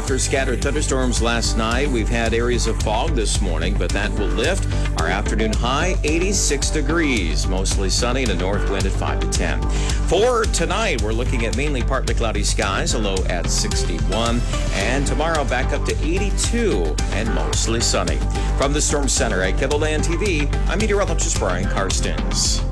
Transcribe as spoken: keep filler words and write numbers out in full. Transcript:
After scattered thunderstorms last night, we've had areas of fog this morning, but that will lift. Our afternoon high, eighty-six degrees. Mostly sunny and a north wind at five to ten. For tonight, we're looking at mainly partly cloudy skies, a low at sixty-one. And tomorrow, back up to eighty-two and mostly sunny. From the Storm Center at KEVOLAND T V, I'm meteorologist Brian Karstens.